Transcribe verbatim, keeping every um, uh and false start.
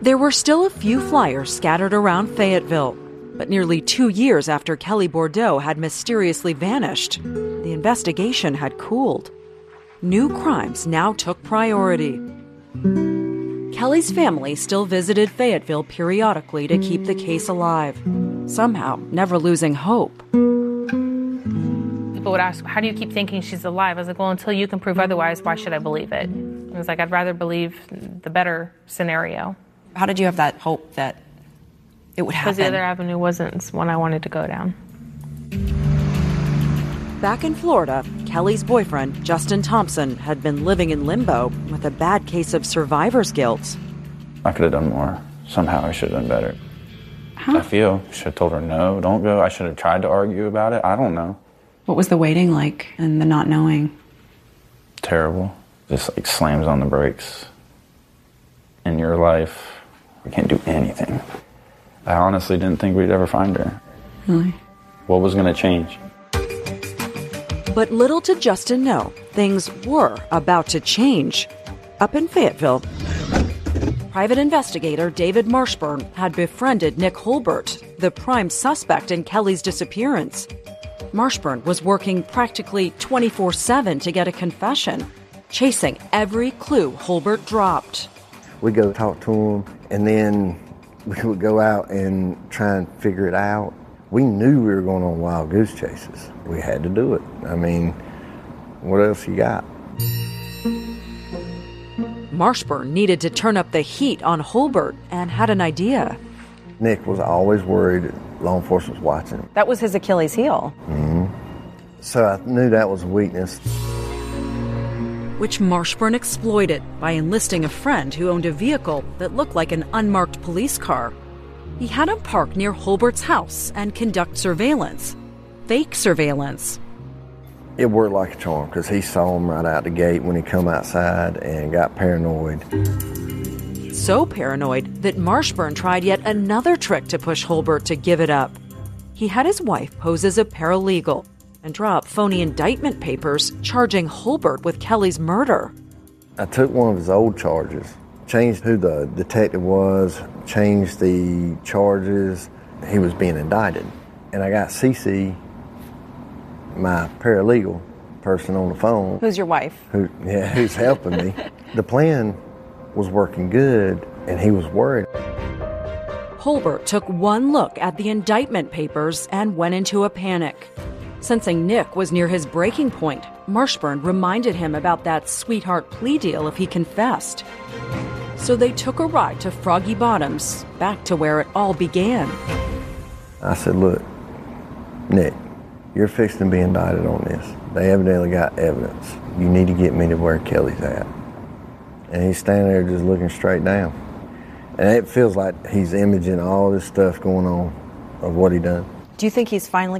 There were still a few flyers scattered around Fayetteville, but nearly two years after Kelly Bordeaux had mysteriously vanished, the investigation had cooled. New crimes now took priority. Kelly's family still visited Fayetteville periodically to keep the case alive, somehow never losing hope. People would ask, how do you keep thinking she's alive? I was like, well, until you can prove otherwise, why should I believe it? I was like, I'd rather believe the better scenario. How did you have that hope that it would happen? Because the other avenue wasn't one I wanted to go down. Back in Florida, Kelly's boyfriend, Justin Thompson, had been living in limbo with a bad case of survivor's guilt. I could have done more. Somehow I should have done better. Huh? I feel. I should have told her no, don't go. I should have tried to argue about it. I don't know. What was the waiting like and the not knowing? Terrible. Just like slams on the brakes. In your life, we can't do anything. I honestly didn't think we'd ever find her. Really? What was going to change? But little did Justin know, things were about to change. Up in Fayetteville, private investigator David Marshburn had befriended Nick Holbert, the prime suspect in Kelly's disappearance. Marshburn was working practically twenty-four seven to get a confession, chasing every clue Holbert dropped. We'd go talk to him, and then we would go out and try and figure it out. We knew we were going on wild goose chases. We had to do it. I mean, what else you got? Marshburn needed to turn up the heat on Holbert and had an idea. Nick was always worried that law enforcement was watching him. That was his Achilles heel. Mm-hmm. So I knew that was a weakness. Which Marshburn exploited by enlisting a friend who owned a vehicle that looked like an unmarked police car. He had him park near Holbert's house and conduct surveillance. Fake surveillance. It worked like a charm because he saw him right out the gate when he come outside and got paranoid. So paranoid that Marshburn tried yet another trick to push Holbert to give it up. He had his wife pose as a paralegal and draw up phony indictment papers charging Holbert with Kelly's murder. I took one of his old charges, changed who the detective was, changed the charges. He was being indicted. And I got Cece, my paralegal person on the phone. Who's your wife? Who, yeah, who's helping me. The plan was working good, and he was worried. Holbert took one look at the indictment papers and went into a panic. Sensing Nick was near his breaking point, Marshburn reminded him about that sweetheart plea deal if he confessed. So they took a ride to Froggy Bottoms, back to where it all began. I said, look, Nick, you're fixing to be indicted on this. They evidently got evidence. You need to get me to where Kelly's at. And he's standing there just looking straight down. And it feels like he's imaging all this stuff going on of what he done. Do you think he's finally